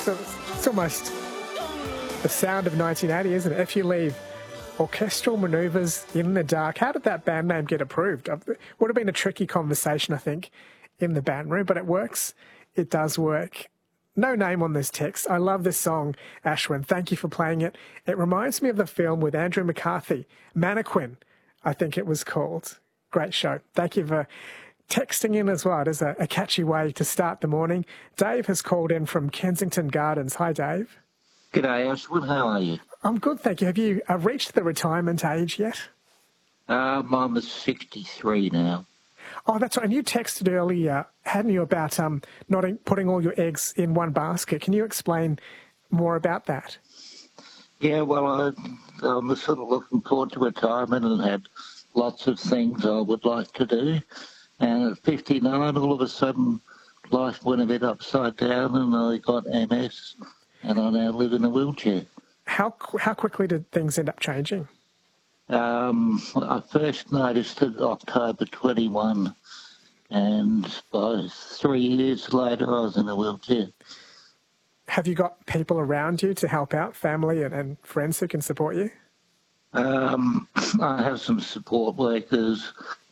It's almost the sound of 1980, isn't it? If you leave orchestral manoeuvres in the dark. How did that band name get approved? It would have been a tricky conversation, I think, in the band room, but it works. It does work. No name on this text. I love this song, Ashwin. Thank you for playing it. It reminds me of the film with Andrew McCarthy, Mannequin, I think it was called. Great show. Thank you for texting in as well. It is a catchy way to start the morning. Dave has called in from Kensington Gardens. Hi, Dave. G'day, Ashwin. How are you? I'm good, thank you. Have you reached the retirement age yet? I'm 63 now. Oh, that's right. And you texted earlier, hadn't you, about not putting all your eggs in one basket. Can you explain more about that? Yeah, well, I'm sort of looking forward to retirement and had lots of things I would like to do. And at 59, all of a sudden, life went a bit upside down and I got MS and I now live in a wheelchair. How quickly did things end up changing? I first noticed it October 21, and by 3 years later I was in a wheelchair. Have you got people around you to help out, family and friends who can support you? I have some support workers